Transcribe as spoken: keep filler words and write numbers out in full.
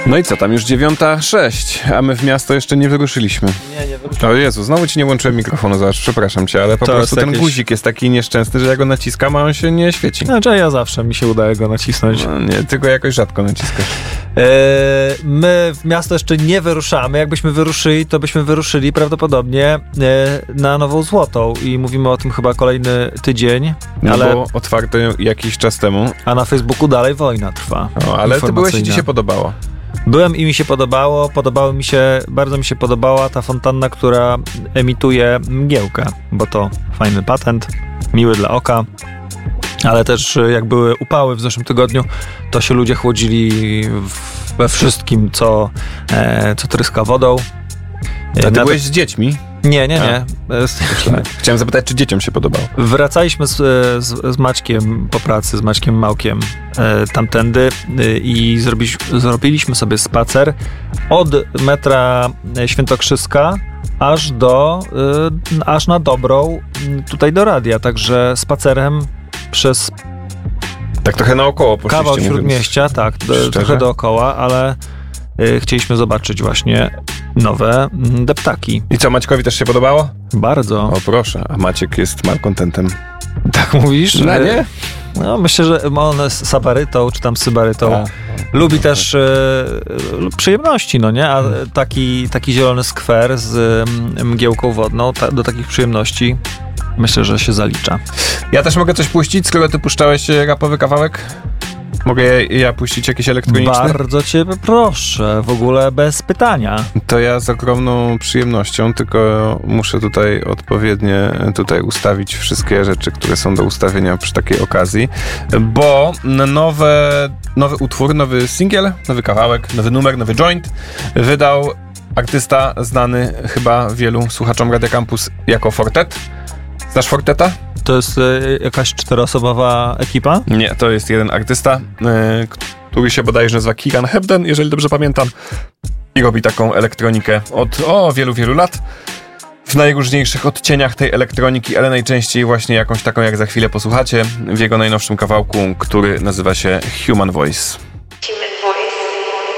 No i co, tam już dziewiąta sześć, a my w miasto jeszcze nie wyruszyliśmy. Nie, nie wyruszyliśmy. O Jezu, znowu ci nie włączyłem mikrofonu, zobacz, przepraszam cię, ale po To prostu jest ten jakieś- guzik jest taki nieszczęsny, że ja go naciskam, a on się nie świeci. Znaczy ja zawsze mi się udaje go nacisnąć. No, nie, tylko jakoś rzadko naciskasz. E, my w miasto jeszcze nie wyruszamy. Jakbyśmy wyruszyli, to byśmy wyruszyli prawdopodobnie e, na Nową Złotą i mówimy o tym chyba kolejny tydzień, No ale, bo otwarte jakiś czas temu, a na Facebooku dalej wojna trwa. o, ale ty byłeś i ci informacyjna. się podobało. Byłem i mi się podobało, podobało mi się, bardzo mi się podobała ta fontanna, która emituje mgiełkę, bo to fajny patent, miły dla oka, ale też jak były upały w zeszłym tygodniu, to się ludzie chłodzili w- we wszystkim, co, e, co tryska wodą. A ty Na- byłeś z dziećmi? Nie, nie, nie. Chciałem zapytać, czy dzieciom się podobało. Wracaliśmy z, z, z Maćkiem po pracy, z Maćkiem Małkiem e, tamtędy e, i zrobić, zrobiliśmy sobie spacer od metra Świętokrzyska aż do, e, aż na Dobrą, m, tutaj do radia, także spacerem przez Tak trochę naokoło poszliście. kawał mówiąc. śródmieścia, tak, do, szczerze? trochę dookoła, ale e, chcieliśmy zobaczyć właśnie nowe m, deptaki. I co, Maćkowi też się podobało? Bardzo. O proszę, a Maciek jest malkontentem. Tak mówisz? No E, nie? No, myślę, że on jest sabarytą, czy tam sybarytą. A, Lubi też e, przyjemności, no nie? A taki, taki zielony skwer z mm, mgiełką wodną, ta, do takich przyjemności myślę, że się zalicza. Ja też mogę coś puścić, skoro ty puszczałeś e, rapowy kawałek? Mogę ja, ja puścić jakiś elektroniczny? Bardzo cię proszę, w ogóle bez pytania. To ja z ogromną przyjemnością, tylko muszę tutaj odpowiednie tutaj ustawić wszystkie rzeczy, które są do ustawienia przy takiej okazji, bo nowe, nowy utwór, nowy singiel, nowy kawałek, nowy numer, nowy joint wydał artysta znany chyba wielu słuchaczom Radia Campus jako Fortet. Znasz Forteta? To jest e, jakaś czteroosobowa ekipa? Nie, to jest jeden artysta, yy, który się bodajże nazywa Kieran Hebden, jeżeli dobrze pamiętam, i robi taką elektronikę od o wielu, wielu lat w najróżniejszych odcieniach tej elektroniki, ale najczęściej właśnie jakąś taką, jak za chwilę posłuchacie, w jego najnowszym kawałku, który nazywa się Human Voice.